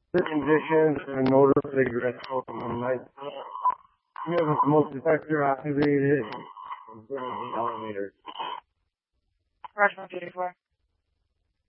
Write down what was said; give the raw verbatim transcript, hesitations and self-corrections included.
The conditions and in order for the egress open on night. We have a smoke detector activated. We're going to the elevator. Roger, one thirty-four.